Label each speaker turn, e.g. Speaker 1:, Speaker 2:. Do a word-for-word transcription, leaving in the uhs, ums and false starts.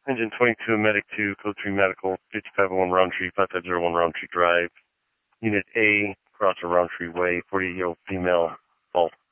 Speaker 1: Engine twenty-two, Medic two, Code three Medical, fifty-five oh one Roundtree, five five zero one Roundtree Drive. Unit A, Crossroad Roundtree Way, forty-eight-year-old female, fault.